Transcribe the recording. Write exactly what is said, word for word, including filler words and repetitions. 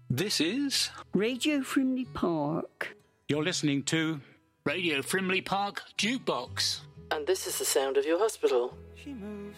This is Radio Frimley Park. You're listening to Radio Frimley Park Jukebox. And this is the sound of your hospital. She moved